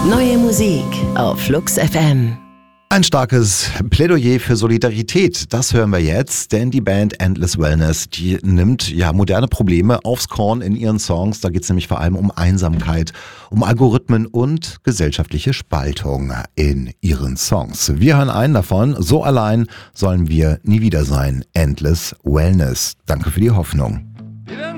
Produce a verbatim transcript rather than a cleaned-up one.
Neue Musik auf Flux F M. Ein starkes Plädoyer für Solidarität, das hören wir jetzt, denn die Band Endless Wellness, die nimmt ja moderne Probleme aufs Korn in ihren Songs. Da geht es nämlich vor allem um Einsamkeit, um Algorithmen und gesellschaftliche Spaltung in ihren Songs. Wir hören einen davon, so allein sollen wir nie wieder sein, Endless Wellness. Danke für die Hoffnung.